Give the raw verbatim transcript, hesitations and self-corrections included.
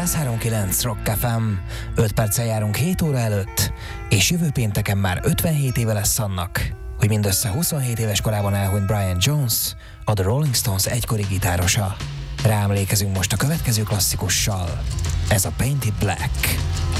száz három kilenc Rock ef em. öt perccel járunk hét óra előtt, és jövő pénteken már ötvenhét éve lesz annak, hogy mindössze huszonhét éves korában elhunyt Brian Jones, a The Rolling Stones egykori gitárosa. Ráemlékezünk most a következő klasszikussal. Ez a Painted Black.